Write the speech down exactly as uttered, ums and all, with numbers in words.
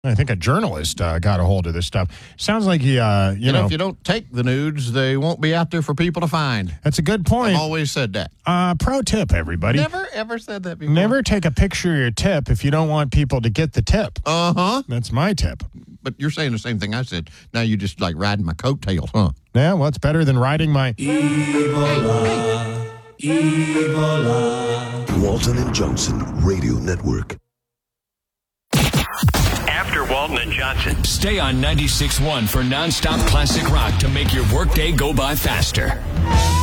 I think a journalist uh, got a hold of this stuff. Sounds like he, uh, you, You know, know, if you don't take the nudes, they won't be out there for people to find. that's a good point. I've always said that. Uh, pro tip, everybody. Never, ever said that before. Never take a picture of your tip if you don't want people to get the tip. Uh-huh. That's my tip. But you're saying the same thing I said. Now you just like riding my coattails, huh? Yeah, well, it's better than riding my... Ebola, Ebola. Walton and Johnson Radio Network. After Walton and Johnson. Stay on ninety-six point one for nonstop classic rock to make your workday go by faster.